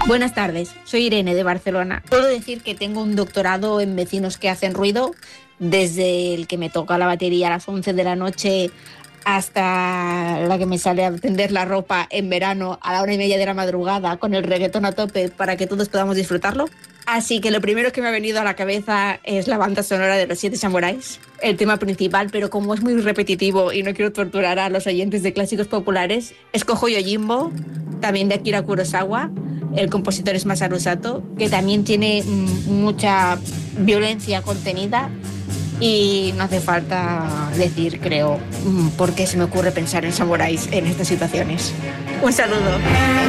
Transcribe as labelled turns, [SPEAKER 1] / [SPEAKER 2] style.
[SPEAKER 1] Buenas tardes, soy Irene de Barcelona. Puedo decir que tengo un doctorado en vecinos que hacen ruido, desde el que me toca la batería a las 11 de la noche hasta la que me sale a tender la ropa en verano a la 1:30 de la madrugada con el reggaetón a tope para que todos podamos disfrutarlo. Así que lo primero que me ha venido a la cabeza es la banda sonora de Los Siete Samuráis, el tema principal, pero como es muy repetitivo y no quiero torturar a los oyentes de clásicos populares, escojo Yojimbo, también de Akira Kurosawa. El compositor es Masaru Sato, que también tiene mucha violencia contenida y no hace falta decir, creo, por qué se me ocurre pensar en samuráis en estas situaciones. Un saludo.